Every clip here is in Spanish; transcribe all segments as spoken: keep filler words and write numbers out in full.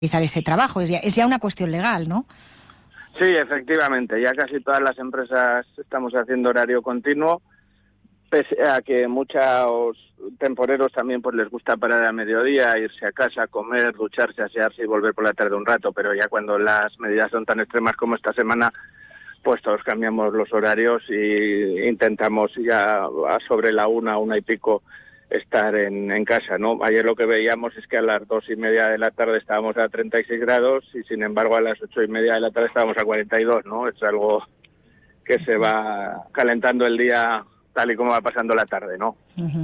realizar ese trabajo. Es ya, es ya una cuestión legal, ¿no? Sí, efectivamente. Ya casi todas las empresas estamos haciendo horario continuo, pese a que muchos temporeros también pues les gusta parar a mediodía, irse a casa, comer, ducharse, asearse y volver por la tarde un rato, pero ya cuando las medidas son tan extremas como esta semana, pues todos cambiamos los horarios y intentamos ya a sobre la una, una y pico estar en, en casa, ¿no? Ayer lo que veíamos es que a las dos y media de la tarde estábamos a treinta y seis grados y sin embargo a las ocho y media de la tarde estábamos a cuarenta y dos, ¿no? Es algo que se va calentando el día tal y como va pasando la tarde, ¿no? Uh-huh.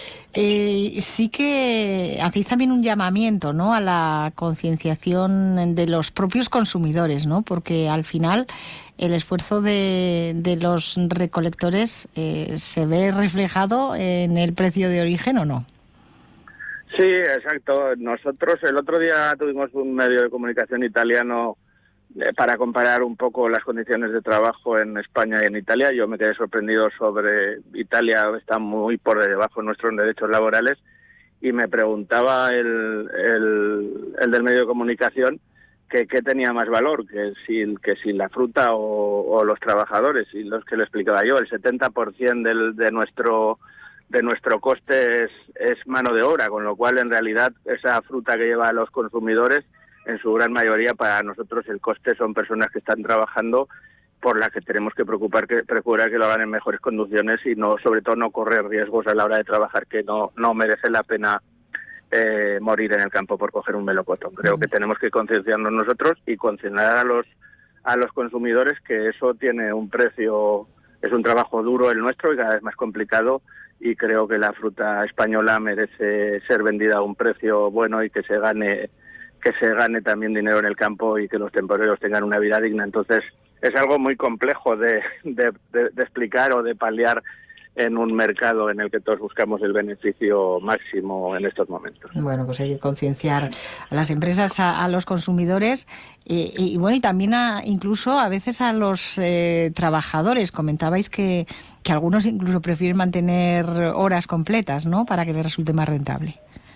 Eh, sí que hacéis también un llamamiento, ¿no?, a la concienciación de los propios consumidores, ¿no? Porque al final el esfuerzo de, de los recolectores eh, se ve reflejado en el precio de origen, ¿o no? Sí, exacto. Nosotros el otro día tuvimos un medio de comunicación italiano eh, para comparar un poco las condiciones de trabajo en España y en Italia. Yo me quedé sorprendido sobre Italia, está muy por debajo de nuestros derechos laborales, y me preguntaba el, el, el del medio de comunicación que qué tenía más valor, que si, que si la fruta o, o los trabajadores, y los que le explicaba yo, el setenta por ciento del, de nuestro de nuestro coste es, es mano de obra, con lo cual en realidad esa fruta que lleva a los consumidores, en su gran mayoría para nosotros el coste son personas que están trabajando, por las que tenemos que preocupar que procurar que lo hagan en mejores condiciones y no, sobre todo no correr riesgos a la hora de trabajar que no, no merece la pena eh, morir en el campo por coger un melocotón. Creo que tenemos que concienciarnos nosotros y concienciar a los a los consumidores que eso tiene un precio, es un trabajo duro el nuestro y cada vez más complicado, y creo que la fruta española merece ser vendida a un precio bueno y que se gane que se gane también dinero en el campo y que los temporeros tengan una vida digna. Entonces es algo muy complejo de, de, de, de explicar o de paliar en un mercado en el que todos buscamos el beneficio máximo en estos momentos. Bueno, pues hay que concienciar a las empresas, a, a los consumidores y, y bueno, y también a, incluso a veces a los eh, trabajadores. Comentabais que, que algunos incluso prefieren mantener horas completas, ¿no?, para que les resulte más rentable.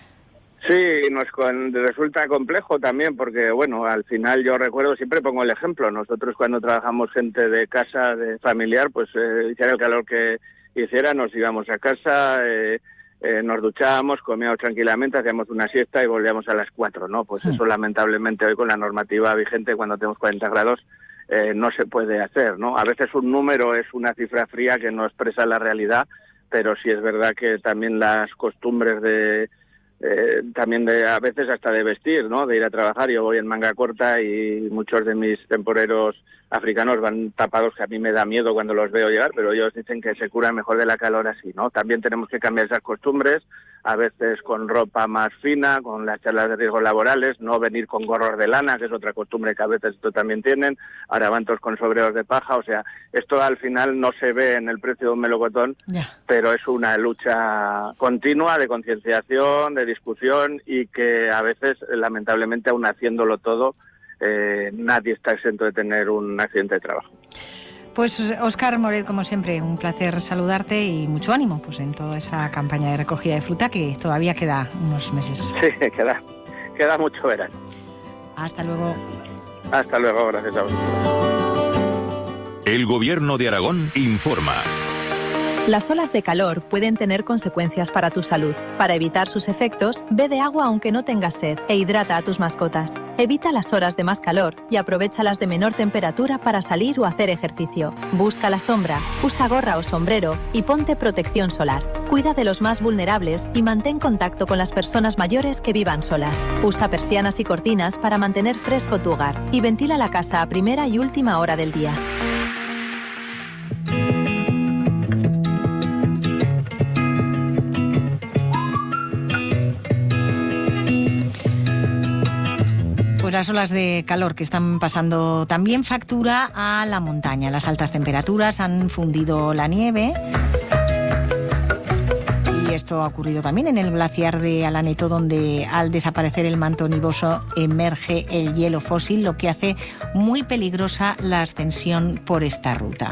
Sí, nos con, resulta complejo también porque, bueno, al final yo recuerdo, siempre pongo el ejemplo, nosotros cuando trabajamos gente de casa, de familiar, pues eh, hiciera el calor que hiciera, nos íbamos a casa, eh, eh, nos duchábamos, comíamos tranquilamente, hacíamos una siesta y volvíamos a las cuatro, ¿no? Pues eso lamentablemente hoy con la normativa vigente, cuando tenemos cuarenta grados, eh, no se puede hacer, ¿no? A veces un número es una cifra fría que no expresa la realidad, pero sí es verdad que también las costumbres de... Eh, también de a veces hasta de vestir, ¿no?, de ir a trabajar. Yo voy en manga corta y muchos de mis temporeros africanos van tapados, que a mí me da miedo cuando los veo llegar, pero ellos dicen que se curan mejor de la calor así, ¿no? También tenemos que cambiar esas costumbres, a veces con ropa más fina, con las charlas de riesgos laborales, no venir con gorros de lana, que es otra costumbre que a veces esto también tienen, ahora van todos con sombreros de paja. O sea, esto al final no se ve en el precio de un melocotón, yeah. pero es una lucha continua de concienciación, de discusión, y que a veces, lamentablemente, aún haciéndolo todo, eh, nadie está exento de tener un accidente de trabajo. Pues Óscar Moret, como siempre, un placer saludarte y mucho ánimo pues en toda esa campaña de recogida de fruta que todavía queda unos meses. Sí, queda, queda mucho verano. Hasta luego. Hasta luego, gracias a vosotros. El Gobierno de Aragón informa. Las olas de calor pueden tener consecuencias para tu salud. Para evitar sus efectos, bebe agua aunque no tengas sed e hidrata a tus mascotas. Evita las horas de más calor y aprovecha las de menor temperatura para salir o hacer ejercicio. Busca la sombra, usa gorra o sombrero y ponte protección solar. Cuida de los más vulnerables y mantén contacto con las personas mayores que vivan solas. Usa persianas y cortinas para mantener fresco tu hogar y ventila la casa a primera y última hora del día. Las olas de calor que están pasando también factura a la montaña. Las altas temperaturas han fundido la nieve. Y esto ha ocurrido también en el glaciar de Alaneto, donde al desaparecer el manto nivoso emerge el hielo fósil, lo que hace muy peligrosa la ascensión por esta ruta.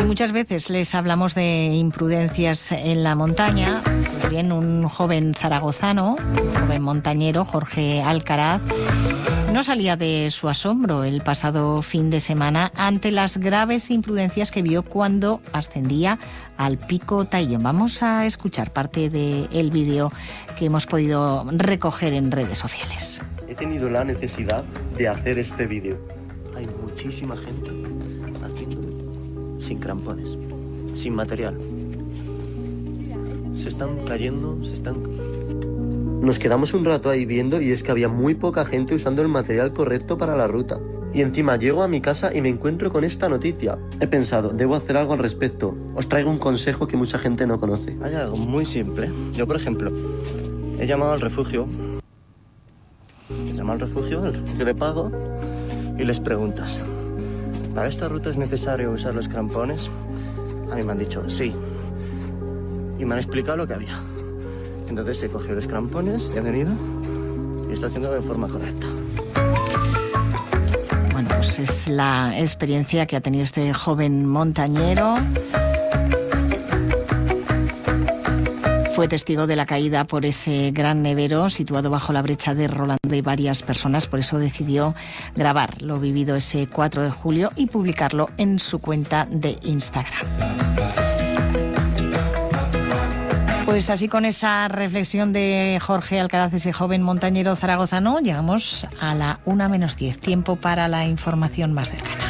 Muchas veces les hablamos de imprudencias en la montaña. Pues bien, un joven zaragozano, un joven montañero, Jorge Alcaraz, no salía de su asombro el pasado fin de semana ante las graves imprudencias que vio cuando ascendía al Pico Taillón. Vamos a escuchar parte del vídeo que hemos podido recoger en redes sociales. He tenido la necesidad de hacer este vídeo. Hay muchísima gente haciendo sin crampones, sin material. Se están cayendo, se están... Nos quedamos un rato ahí viendo y es que había muy poca gente usando el material correcto para la ruta. Y encima llego a mi casa y me encuentro con esta noticia. He pensado, debo hacer algo al respecto. Os traigo un consejo que mucha gente no conoce. Hay algo muy simple. Yo, por ejemplo, he llamado al refugio. He llamado al refugio, al refugio de pago, y les preguntas, ¿para esta ruta es necesario usar los crampones? A mí me han dicho, sí. Y me han explicado lo que había. Entonces he cogido los crampones, he venido y estoy haciendo de forma correcta. Bueno, pues es la experiencia que ha tenido este joven montañero. Fue testigo de la caída por ese gran nevero situado bajo la brecha de Rolando y varias personas. Por eso decidió grabar lo vivido ese cuatro de julio y publicarlo en su cuenta de Instagram. Pues así, con esa reflexión de Jorge Alcaraz, ese joven montañero zaragozano, llegamos a la una menos diez. Tiempo para la información más cercana.